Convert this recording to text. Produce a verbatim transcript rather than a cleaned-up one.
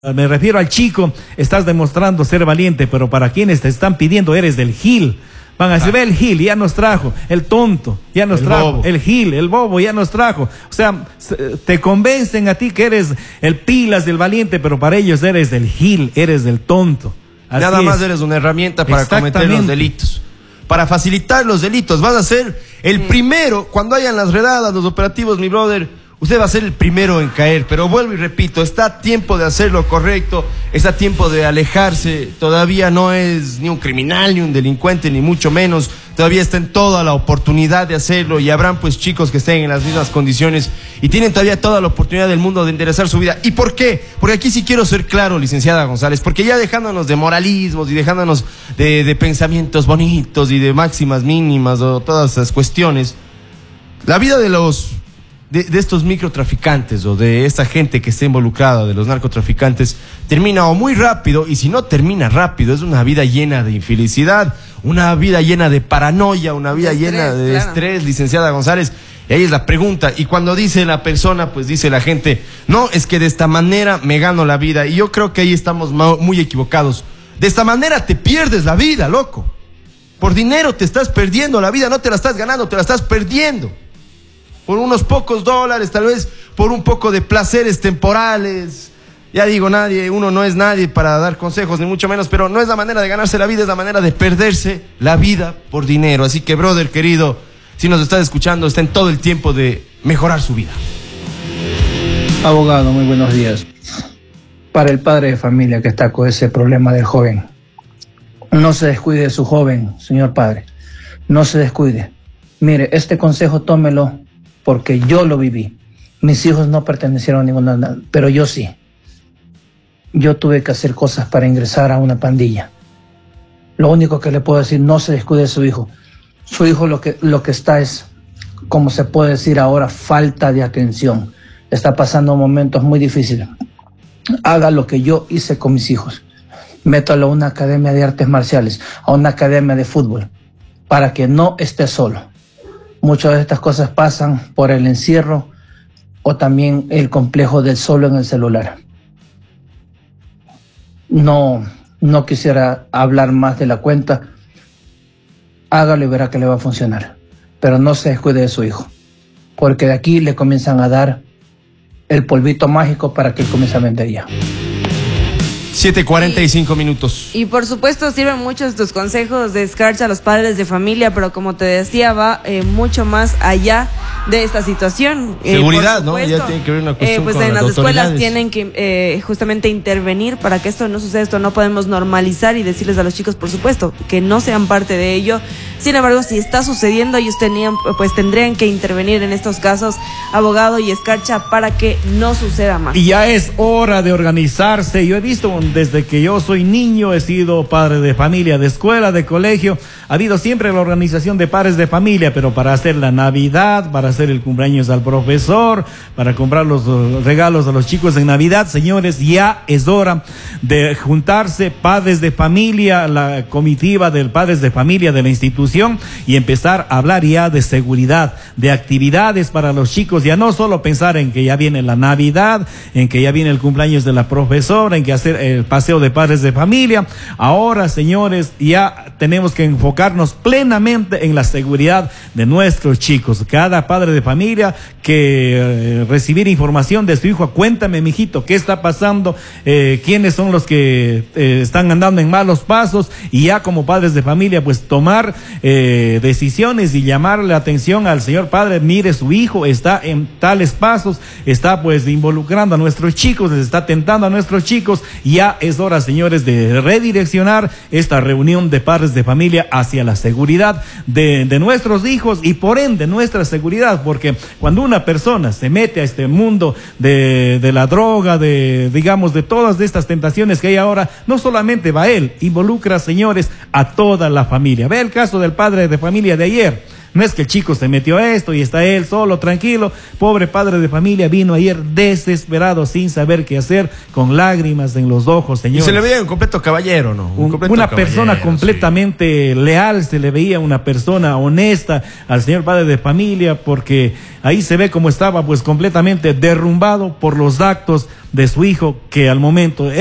Me refiero al chico, estás demostrando ser valiente, pero para quienes te están pidiendo eres del Gil. Van a decir, ve el Gil, ya nos trajo, el tonto, ya nos el trajo, bobo. el Gil, el bobo, ya nos trajo. O sea, te convencen a ti que eres el pilas del valiente, pero para ellos eres del Gil, eres del tonto. Así Nada más es. eres una herramienta para cometer los delitos. Para facilitar los delitos. Vas a ser el sí. primero, cuando hayan las redadas, los operativos, mi brother, usted va a ser el primero en caer. Pero vuelvo y repito, está a tiempo de hacer lo correcto, está a tiempo de alejarse. Todavía no es ni un criminal, ni un delincuente, ni mucho menos. Todavía está en toda la oportunidad de hacerlo y habrán pues chicos que estén en las mismas condiciones y tienen todavía toda la oportunidad del mundo de enderezar su vida. ¿Y por qué? Porque aquí sí quiero ser claro, licenciada González, porque ya dejándonos de moralismos y dejándonos de, de pensamientos bonitos y de máximas mínimas o todas esas cuestiones, la vida de los de, de estos microtraficantes o de esta gente que está involucrada, de los narcotraficantes, termina o muy rápido, y si no termina rápido, es una vida llena de infelicidad, una vida llena de paranoia, una vida estrés, llena de claro. estrés, licenciada González. Y ahí es la pregunta. Y cuando dice la persona, pues dice la gente, no, es que de esta manera me gano la vida. Y yo creo que ahí estamos muy equivocados. De esta manera te pierdes la vida, loco. Por dinero te estás perdiendo la vida, no te la estás ganando, te la estás perdiendo. Por unos pocos dólares, tal vez por un poco de placeres temporales. Ya digo, nadie, uno no es nadie para dar consejos, ni mucho menos, pero no es la manera de ganarse la vida, es la manera de perderse la vida por dinero. Así que, brother querido, si nos estás escuchando, está en todo el tiempo de mejorar su vida. Abogado, muy buenos días. Para el padre de familia que está con ese problema del joven, no se descuide de su joven, señor padre. No se descuide. Mire, este consejo tómelo porque yo lo viví. Mis hijos no pertenecieron a ninguna, pero yo sí. Yo tuve que hacer cosas para ingresar a una pandilla. Lo único que le puedo decir, no se descuide de su hijo. Su hijo lo que, lo que está es, como se puede decir ahora, falta de atención. Está pasando momentos muy difíciles. Haga lo que yo hice con mis hijos. Métalo a una academia de artes marciales, a una academia de fútbol, para que no esté solo. Muchas de estas cosas pasan por el encierro o también el complejo del solo en el celular. No, no quisiera hablar más de la cuenta. Hágalo y verá que le va a funcionar. Pero no se descuide de su hijo, porque de aquí le comienzan a dar el polvito mágico para que él comience a vender ya. siete cuarenta y cinco minutos. Y por supuesto sirven muchos tus consejos de Escarcha a los padres de familia, pero como te decía, va eh, mucho más allá de esta situación. Seguridad, eh, ¿no? Ya tiene que ver una cuestión eh, pues con en las las escuelas autoridades. tienen que eh, justamente intervenir para que esto no suceda. Esto no podemos normalizar y decirles a los chicos, por supuesto, que no sean parte de ello. Sin embargo, si está sucediendo, ellos tenían, pues tendrían que intervenir en estos casos, abogado y Escarcha, para que no suceda más. Y ya es hora de organizarse. Yo he visto desde que yo soy niño, he sido padre de familia, de escuela, de colegio. Ha habido siempre la organización de padres de familia, pero para hacer la Navidad, para hacer el cumpleaños al profesor, para comprar los regalos a los chicos en Navidad, señores, ya es hora de juntarse padres de familia, la comitiva de padres de familia de la institución, y empezar a hablar ya de seguridad, de actividades para los chicos, ya no solo pensar en que ya viene la Navidad, en que ya viene el cumpleaños de la profesora, en que hacer el paseo de padres de familia. Ahora, señores, ya tenemos que enfocarnos plenamente en la seguridad de nuestros chicos. Cada padre de familia que eh, recibir información de su hijo, cuéntame, mijito, ¿qué está pasando? Eh, ¿Quiénes son los que eh, están andando en malos pasos? Y ya como padres de familia, pues tomar eh, decisiones y llamarle la atención al señor padre. Mire, su hijo está en tales pasos, está pues involucrando a nuestros chicos, les está tentando a nuestros chicos. Ya es hora, señores, de redireccionar esta reunión de padres de familia hacia la seguridad de, de nuestros hijos y por ende nuestra seguridad, porque cuando una persona se mete a este mundo de, de la droga, de digamos de todas estas tentaciones que hay ahora, no solamente va él, involucra, señores, a toda la familia. Ve el caso del padre de familia de ayer. No es que el chico se metió a esto y está él solo, tranquilo. Pobre padre de familia vino ayer desesperado, sin saber qué hacer, con lágrimas en los ojos, señor. Y se le veía un completo caballero, ¿no? Un Un, completo una caballero, persona completamente sí. leal, se le veía una persona honesta al señor padre de familia, porque ahí se ve cómo estaba pues completamente derrumbado por los actos de su hijo, que al momento